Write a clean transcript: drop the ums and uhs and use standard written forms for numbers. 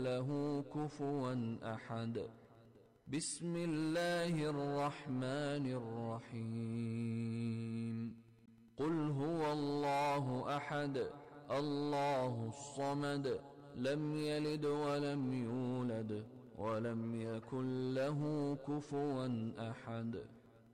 له كفوا أحد. بسم الله الرحمن الرحيم. قل هو الله أحد الله الصمد لم يلد ولم يولد ولم يكن له كفوا أحد.